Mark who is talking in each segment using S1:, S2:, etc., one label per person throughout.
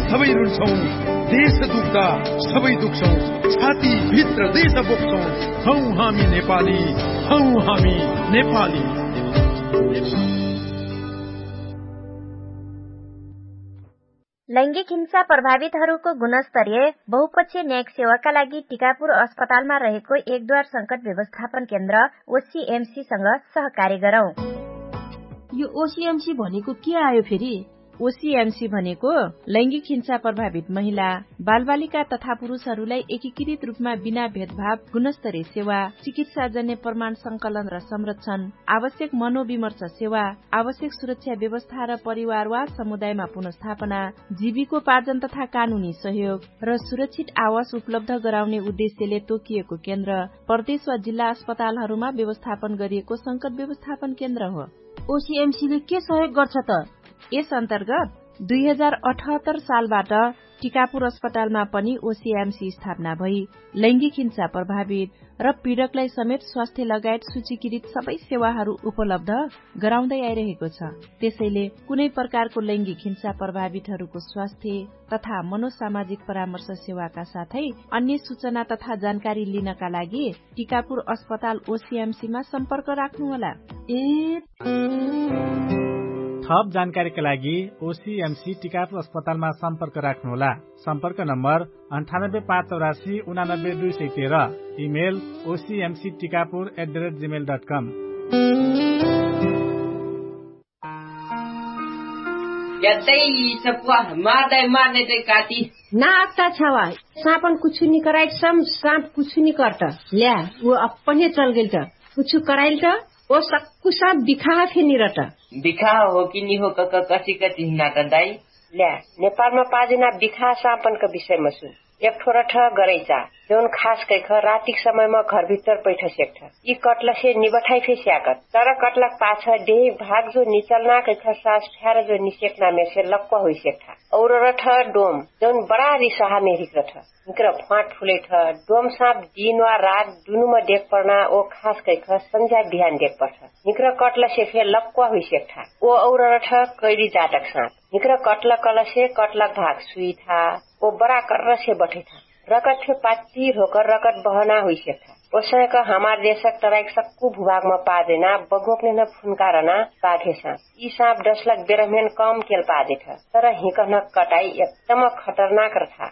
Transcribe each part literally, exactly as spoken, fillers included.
S1: सबै रुन्छौं, देश दुख्दा सबै दुख्छौं, छाती भित्र देश बोक्छौं। हौ हामी नेपाली, हौ हामी नेपाली।
S2: लैंगिक हिंसा प्रभावितहरूको गुणस्तरीय बहुपक्षीय न्यायिक सेवाका लागि टिकापुर अस्पतालमा रहेको एकद्वार संकट व्यवस्थापन केन्द्र ओसीएमसी सँग सहकार्य गरौं।
S3: यो ओसीएमसी भनेको के आयो फेरि?
S4: ओसीएमसी भनेको लैंगिक हिंसा प्रभावित महिला, बालबालिका तथा पुरुषहरूलाई एकीकृत रूपमा बिना भेदभाव गुणस्तरीय सेवा, चिकित्साजन्य प्रमाण संकलन र संरक्षण, आवश्यक मनोविमर्श सेवा, आवश्यक सुरक्षा व्यवस्था र परिवार वा समुदायमा पुनर्स्थापना, जीविकोपार्जन तथा कानूनी सहयोग र सुरक्षित आवास उपलब्ध गराउने उद्देश्यले तोकिएको केन्द्र प्रदेश वा जिल्ला अस्पतालहरूमा व्यवस्थापन गरिएको संकट व्यवस्थापन केन्द्र हो।
S3: ओसीएमसीले के सहयोग गर्छ त?
S4: यस अन्तर्गत दुई हजार अठहत्तर सालबाट टिकापुर अस्पतालमा पनि ओसीएमसी स्थापना भई लैंगिक हिंसा प्रभावित र पीड़कलाई समेत स्वास्थ्य लगायत सूचीकृत सबै सेवाहरू उपलब्ध गराउँदै आइरहेको छ। त्यसैले कुनै प्रकारको लैंगिक हिंसा प्रभावितहरूको स्वास्थ्य तथा मनोसामाजिक परामर्श सेवाका साथै अन्य सूचना तथा जानकारी लिनका लागि टिकापुर अस्पताल ओसीएमसीमा सम्पर्क राख्नुहोला।
S3: ए
S5: थप जानकारीका लागि ओसीएमसी टिकापुर अस्पतालमा सम्पर्क राख्नुहोला। सम्पर्क नम्बर अन्ठानब्बे पाँच चौरासी उनानब्बे दुई सय तेह्र। Email ओसीएमसी Tikapur at the rate Gmail dot कम।
S6: मार्दै मार्दै चाहिँ काटी
S3: ना आता छवा सापन कुछ नहीं कराइल सम सांप कुछ नहीं करता ल्या वो अपने चल गेल त कुछ कराइल त ओ सक्कु सांप दिखा फेनि रट
S6: बिखा हो कि नि हो क कसी कति नाटा दाई
S7: ल्या नेपालमा पाजना बिखा सापनका विषयमा सुन। एक ठोरा ठ गरैचा जौन खास कैख रातिक समयमा घरभित्र पैठ सेक्ठ यी कटलसे निबठाइ फे स्याकत तर कटलक पाछ देह भाग जो निचलना कैख सास फ्यार जो निसेक्ना में से लक्क होइ सेक्ठा और रठ डोम जौन बड़ा रिसहा मेरिक रठ निकर फाट फुले ठ डोम साप दिन वा रात दुनुमा देख पर्ना ओ खास कैख संझा बिहान देख पर्छ निकर कटलसे फे लक्क होइ सेक्ठा ओ और रठ कैदी जातक साप निकर कटलक कलसे कटलक भाग सुई था ओ बड़ा कर्र से बठे था रकत थे पाती होकर रकत बहना हुई से था उसने का हमारे देशक तराइक सक्कू भूभाग में पा देना बगोपने न फुनकारना पाधे सांप ई सांप दस लाख बेरहमेन कम केल पादे था तर हिकन कटाई एकदम खतरनाक था।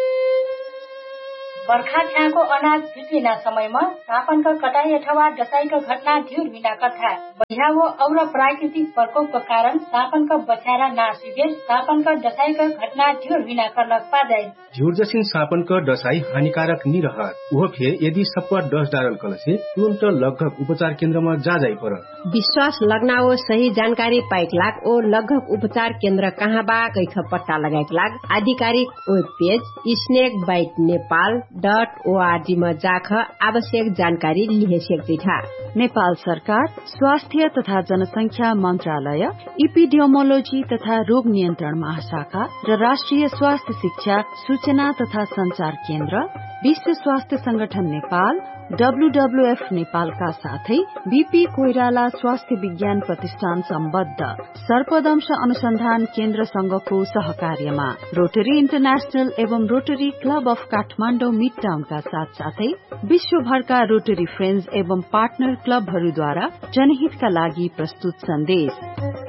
S8: बर्खा छ्याको अनाज फिर्किना समयमा सापनका कटाई अथवा डसाईका घटना ढ्युर बिना कथा बझ्यावो और प्राकृतिक प्रकोपका कारण सापनका बछारा नाश हुए सापनका डसाईका घटना ढ्युर बिना करलक पादै
S9: झ्युर जसिन सापनका डसाई हानिकारक नि रहत वो फे यदि सप्पा डस डारल कलसे तुरंत लगभग उपचार केन्द्रमा जा जाई पर
S3: विश्वास लगनाओ सही जानकारी पाइक लाग ओ लगभग उपचार केन्द्र कहाँ बा कैख पत्ता लगाइक लाग आधिकारिक web page snake bite Nepal dot ORG में जाख आवश्यक जानकारी लिहे सक्दै था।
S10: नेपाल सरकार स्वास्थ्य तथा जनसंख्या मन्त्रालय इपिडियोमोलोजी तथा रोग नियन्त्रण महाशाखा र राष्ट्रिय स्वास्थ्य शिक्षा सूचना तथा संचार केन्द्र विश्व स्वास्थ्य संगठन नेपाल डब्ल्यूडब्ल्यूएफ नेपालका साथै बीपी कोइराला स्वास्थ्य विज्ञान प्रतिष्ठान सम्बद्ध सर्पदंश अनुसन्धान केन्द्र संघको सहकार्यमा रोटरी इन्टरनेशनल एवं rotary club of Kathmandu mid टाउनका साथ साथै विश्वभरका रोटरी फ्रेन्ड्स एवं पार्टनर क्लबहरूद्वारा जनहितका लागि प्रस्तुत सन्देश।